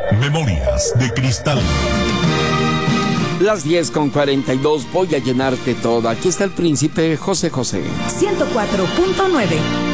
Memorias de Cristal. Las 10:42, voy a llenarte toda. Aquí está el príncipe José José. 104.9